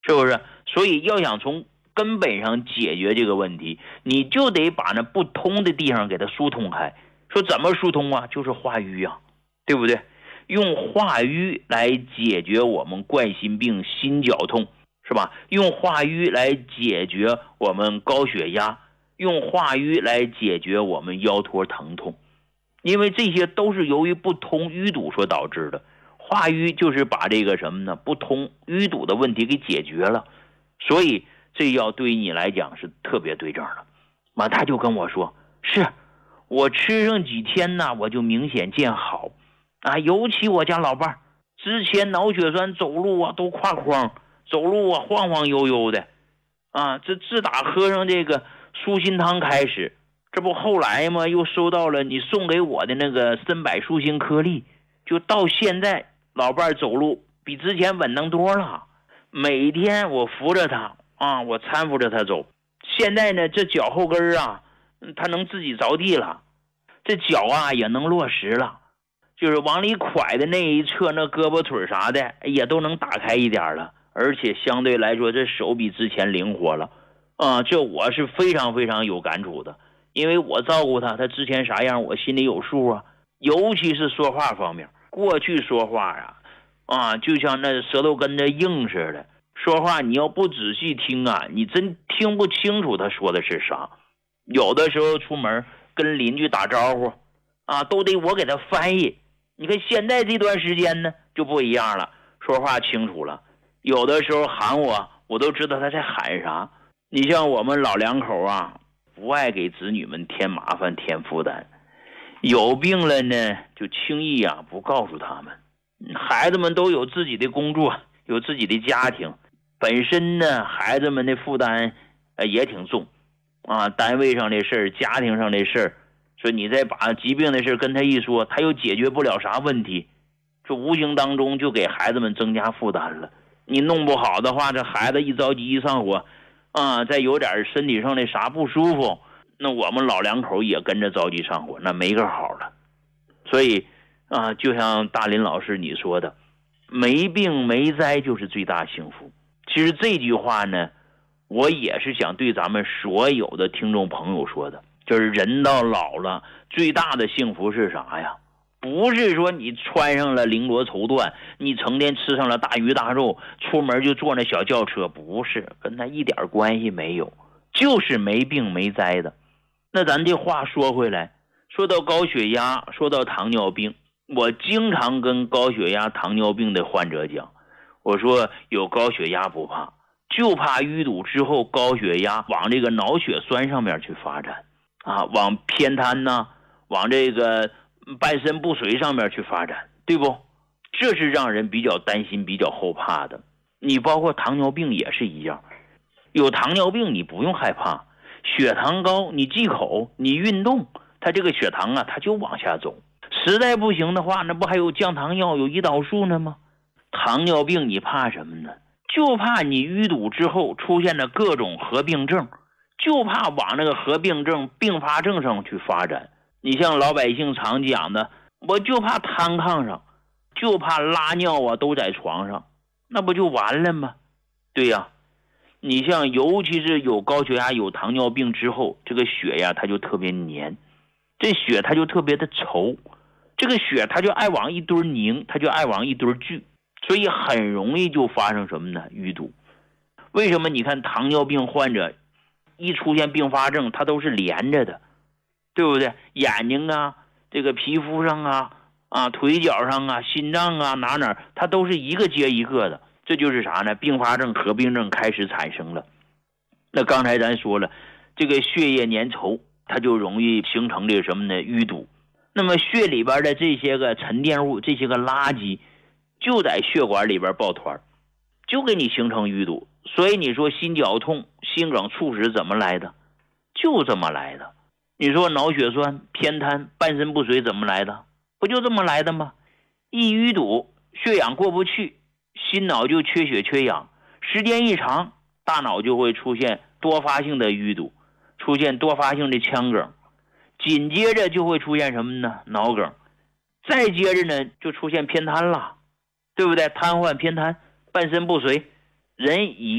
是不是？所以要想从根本上解决这个问题，你就得把那不通的地方给它疏通开。说怎么疏通啊？就是化瘀啊，对不对？用化瘀来解决我们冠心病、心绞痛，是吧？用化瘀来解决我们高血压，用化瘀来解决我们腰托疼痛，因为这些都是由于不通淤堵所导致的。化瘀就是把这个什么呢？不通淤堵的问题给解决了，所以这药对于你来讲是特别对症的。他就跟我说，是我吃上几天呢，我就明显见好啊。尤其我家老伴之前脑血栓走路啊都挎筐，走路啊晃晃悠悠的啊。这自打喝上这个舒心汤开始，这不后来嘛又收到了你送给我的那个参柏舒心颗粒，就到现在老伴走路比之前稳当多了。每天我扶着他啊，我搀扶着他走。现在呢，这脚后跟啊，他能自己着地了，这脚啊也能落实了，就是往里蒯的那一侧，那胳膊腿啥的也都能打开一点了，而且相对来说这手比之前灵活了啊。这我是非常非常有感触的，因为我照顾他，他之前啥样我心里有数啊。尤其是说话方面，过去说话就像那舌头跟着硬似的，说话你要不仔细听啊，你真听不清楚他说的是啥。有的时候出门跟邻居打招呼啊，都得我给他翻译。你看现在这段时间呢就不一样了，说话清楚了，有的时候喊我都知道他在喊啥。你像我们老两口啊，不爱给子女们添麻烦添负担，有病了呢就轻易不告诉他们。孩子们都有自己的工作，有自己的家庭，本身呢孩子们的负担也挺重啊，单位上的事儿，家庭上的事儿，所以你再把疾病的事跟他一说，他又解决不了啥问题，这无形当中就给孩子们增加负担了。你弄不好的话，这孩子一着急一上火再有点身体上的啥不舒服，那我们老两口也跟着着急上火，那没个好了。所以就像大林老师你说的，没病没灾就是最大幸福。其实这句话呢，我也是想对咱们所有的听众朋友说的，就是人到老了，最大的幸福是啥呀？不是说你穿上了绫罗绸缎，你成天吃上了大鱼大肉，出门就坐那小轿车，不是，跟他一点关系没有，就是没病没灾的。那咱这话说回来，说到高血压，说到糖尿病，我经常跟高血压糖尿病的患者讲，我说有高血压不怕，就怕淤堵之后高血压往这个脑血栓上面去发展往偏瘫往这个半身不遂上面去发展，对不？这是让人比较担心比较后怕的。你包括糖尿病也是一样，有糖尿病你不用害怕，血糖高你忌口你运动，它这个血糖它就往下走。实在不行的话，那不还有降糖药有胰岛素呢吗？糖尿病你怕什么呢？就怕你淤堵之后出现了各种合并症，就怕往那个合并症并发症上去发展。你像老百姓常讲的，我就怕瘫炕上，就怕拉尿都在床上，那不就完了吗？对呀，你像尤其是有高血压有糖尿病之后，这个血它就特别黏，这血它就特别的稠，这个血它就爱往一堆凝，它就爱往一堆聚，所以很容易就发生什么呢？淤堵。为什么你看糖尿病患者一出现并发症，它都是连着的，对不对？眼睛这个皮肤上腿脚上心脏哪它都是一个接一个的。这就是啥呢？并发症合并症开始产生了。那刚才咱说了，这个血液粘稠，它就容易形成这个什么呢？淤堵。那么血里边的这些个沉淀物，这些个垃圾就在血管里边抱团，就给你形成淤堵。所以你说心绞痛、心梗、猝死怎么来的？就这么来的。你说脑血栓、偏瘫、半身不遂怎么来的？不就这么来的吗？一淤堵，血氧过不去，心脑就缺血缺氧，时间一长，大脑就会出现多发性的淤堵，出现多发性的腔梗，紧接着就会出现什么呢？脑梗，再接着呢就出现偏瘫了，对不对？瘫痪偏瘫，半身不遂，人已